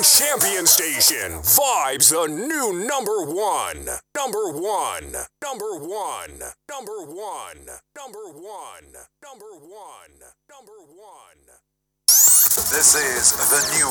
Champion Station. Vibes the new number one. Number one. Number one. Number one. Number one. Number one. Number one. This is the new